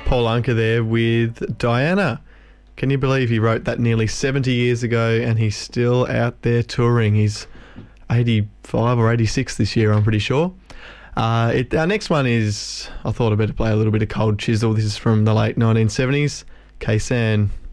Paul Anka there with Diana. Can you believe he wrote that nearly 70 years ago and he's still out there touring? He's 85 or 86 this year, I'm pretty sure. Our next one is, I thought I'd better play a little bit of Cold Chisel. This is from the late 1970s. Kaysan.